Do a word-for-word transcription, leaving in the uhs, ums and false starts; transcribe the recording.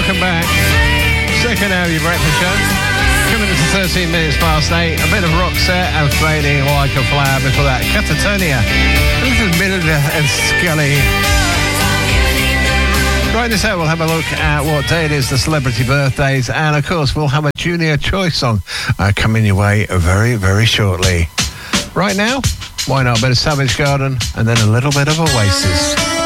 welcome back. Second hour of your breakfast show. Coming into thirteen minutes past eight. A bit of Roxette and Fading Like a Flower before that. Catatonia. This is Milda and Scully. Right this out, we'll have a look at what day it is, the celebrity birthdays, and of course we'll have a Junior Choice song uh, coming your way very, very shortly. Right now, why not a bit of Savage Garden and then a little bit of Oasis.